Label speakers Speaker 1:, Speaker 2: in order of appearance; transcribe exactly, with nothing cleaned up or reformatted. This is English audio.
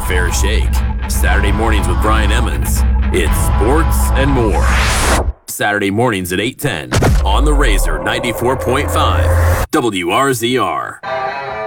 Speaker 1: fair shake. Saturday mornings with Brian Emmons. It's sports and more. Saturday mornings at eight ten on the Razor ninety-four point five W R Z R.